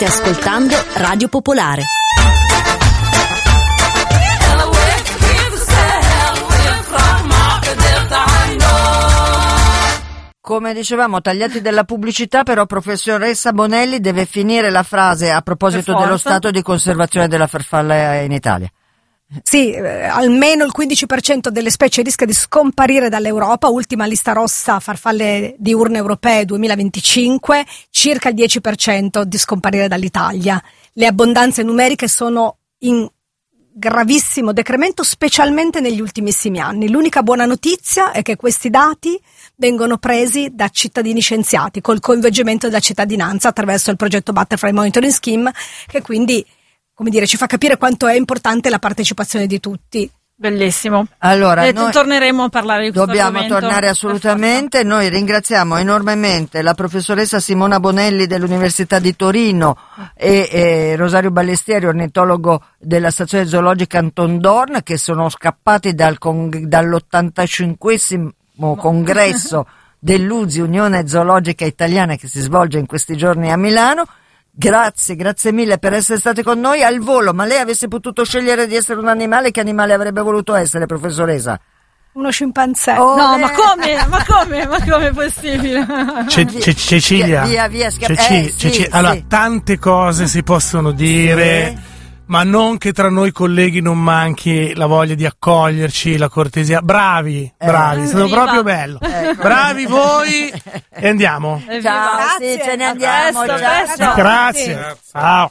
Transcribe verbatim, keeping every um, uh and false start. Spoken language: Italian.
State ascoltando Radio Popolare. Come dicevamo, tagliati dalla pubblicità, però professoressa Bonelli deve finire la frase a proposito dello stato di conservazione della farfalla in Italia. Sì, eh, almeno il quindici per cento delle specie rischia di scomparire dall'Europa, ultima lista rossa farfalle diurne europee duemilaventicinque, circa il dieci per cento di scomparire dall'Italia. Le abbondanze numeriche sono in gravissimo decremento, specialmente negli ultimissimi anni. L'unica buona notizia è che questi dati vengono presi da cittadini scienziati, col coinvolgimento della cittadinanza attraverso il progetto Butterfly Monitoring Scheme, che quindi, come dire, ci fa capire quanto è importante la partecipazione di tutti. Bellissimo. Allora, e noi torneremo a parlare di questo dobbiamo argomento. tornare assolutamente. Noi ringraziamo enormemente la professoressa Simona Bonelli dell'Università di Torino e, e Rosario Ballestieri, ornitologo della stazione zoologica Anton Dorn, che sono scappati dal con, dall'ottantacinquesimo congresso dell'U Z I, Unione Zoologica Italiana, che si svolge in questi giorni a Milano. Grazie, grazie mille per essere stati con noi al volo. Ma lei avesse potuto scegliere di essere un animale, che animale avrebbe voluto essere, professoressa? Uno scimpanzé. Oh, No, eh. ma come? Ma come? Ma come è possibile? Ce- ce- Cecilia, Via, via, schia- Ceci- eh, Ceci- sì, allora, sì. tante cose si possono dire, Sì. ma non che tra noi colleghi non manchi la voglia di accoglierci, la cortesia. Bravi, bravi, è stato Viva. proprio bello. Ecco. Bravi voi, e andiamo. Evviva. Ciao, sì, Grazie. ce ne A andiamo. presto, ciao. presto. Grazie. Ciao.